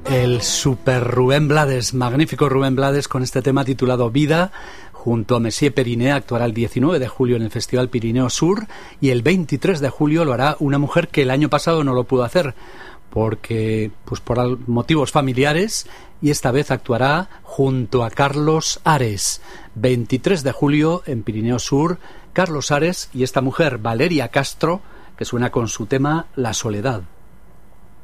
El super Rubén Blades, magnífico Rubén Blades, con este tema titulado Vida, junto a Messier Periné. Actuará el 19 de julio en el Festival Pirineo Sur y el 23 de julio lo hará una mujer que el año pasado no lo pudo hacer porque, pues por motivos familiares, y esta vez actuará junto a Carlos Ares. 23 de julio en Pirineo Sur, Carlos Ares y esta mujer, Valeria Castro, que suena con su tema La Soledad.